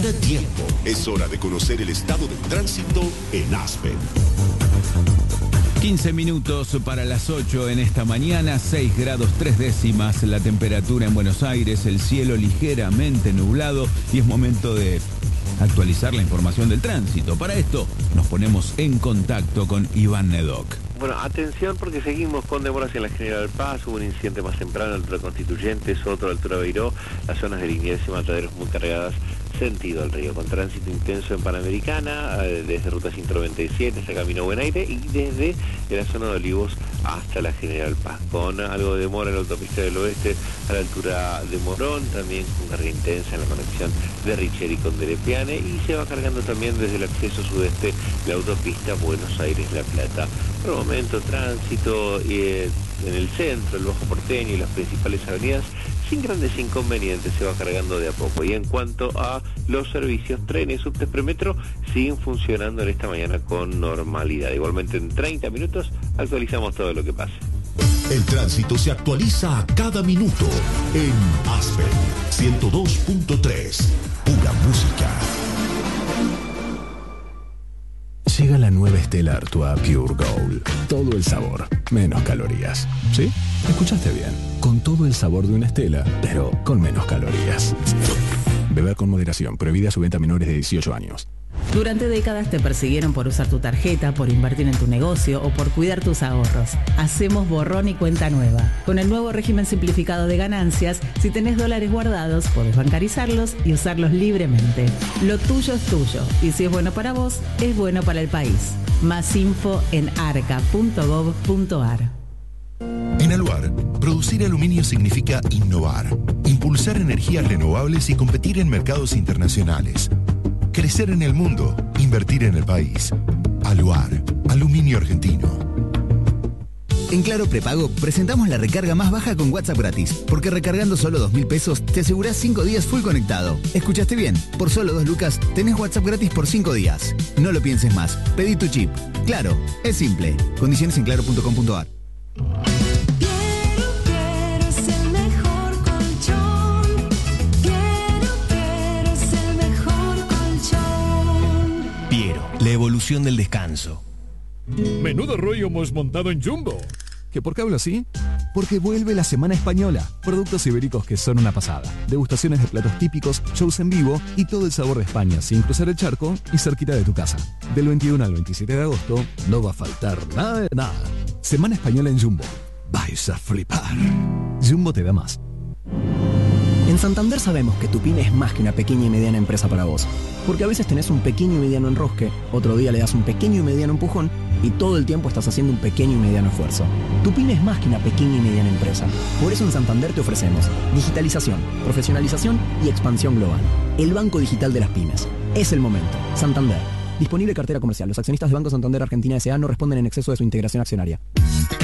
Gana tiempo. Es hora de conocer el estado del tránsito en Aspen. 15 minutos para las 8 en esta mañana, 6 grados 3 décimas la temperatura en Buenos Aires, el cielo ligeramente nublado y es momento de actualizar la información del tránsito. Para esto nos ponemos en contacto con Iván Nedoc. Bueno, atención porque seguimos con demoras en la General Paz. Hubo un incidente más temprano, altura Constituyentes, otro altura Beiró, las zonas de Liniers y Mataderos muy cargadas sentido al río, con tránsito intenso en Panamericana, desde Ruta 197 hasta Camino Buen Aire y desde la zona de Olivos hasta la General Paz, con algo de demora en la autopista del oeste a la altura de Morón, también con carga intensa en la conexión de Richeri con Derepiane, y se va cargando también desde el acceso sudeste la autopista Buenos Aires-La Plata. Por el momento tránsito en el centro, el Bajo Porteño y las principales avenidas sin grandes inconvenientes, se va cargando de a poco. Y en cuanto a los servicios, trenes, subtes, premetro, siguen funcionando en esta mañana con normalidad. Igualmente en 30 minutos actualizamos todo lo que pase. El tránsito se actualiza a cada minuto en Aspen 102.3. Pura música. Llega la nueva Stella Artois Pure Gold. Todo el sabor, menos calorías. ¿Sí? Escuchaste bien. Con todo el sabor de una Stella, pero con menos calorías. Beber con moderación. Prohibida su venta a menores de 18 años. Durante décadas te persiguieron por usar tu tarjeta, por invertir en tu negocio o por cuidar tus ahorros. Hacemos borrón y cuenta nueva. Con el nuevo régimen simplificado de ganancias, si tenés dólares guardados, podés bancarizarlos y usarlos libremente. Lo tuyo es tuyo y si es bueno para vos, es bueno para el país. Más info en arca.gov.ar. En Aluar, producir aluminio significa innovar, impulsar energías renovables y competir en mercados internacionales. Crecer en el mundo, invertir en el país. Aluar, aluminio argentino. En Claro Prepago presentamos la recarga más baja con WhatsApp gratis, porque recargando solo 2.000 pesos te asegurás 5 días full conectado. ¿Escuchaste bien? Por solo 2 lucas tenés WhatsApp gratis por 5 días. No lo pienses más, pedí tu chip. Claro, es simple. Condiciones en claro.com.ar. La evolución del descanso. Menudo rollo hemos montado en Jumbo. ¿Que por qué hablo así? Porque vuelve la Semana Española. Productos ibéricos que son una pasada. Degustaciones de platos típicos, shows en vivo y todo el sabor de España sin cruzar el charco y cerquita de tu casa. Del 21 al 27 de agosto no va a faltar nada de nada. Semana Española en Jumbo. Vais a flipar. Jumbo te da más. En Santander sabemos que tu pyme es más que una pequeña y mediana empresa para vos. Porque a veces tenés un pequeño y mediano enrosque, otro día le das un pequeño y mediano empujón y todo el tiempo estás haciendo un pequeño y mediano esfuerzo. Tu pyme es más que una pequeña y mediana empresa. Por eso en Santander te ofrecemos digitalización, profesionalización y expansión global. El banco digital de las pymes. Es el momento. Santander. Disponible cartera comercial. Los accionistas de Banco Santander Argentina S.A. no responden en exceso de su integración accionaria.